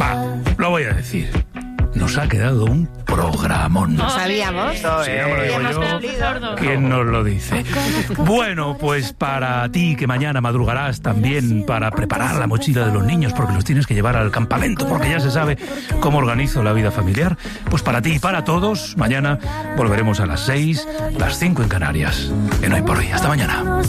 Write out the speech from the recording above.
Va, lo voy a decir. Nos ha quedado un programón. ¿No sabíamos? Sí, no me lo digo yo. ¿Quién nos lo dice? Bueno, pues para ti que mañana madrugarás también para preparar la mochila de los niños porque los tienes que llevar al campamento porque ya se sabe cómo organizo la vida familiar, pues para ti y para todos, mañana volveremos a las 6, las 5 en Canarias. En Hoy por Hoy. Hasta mañana.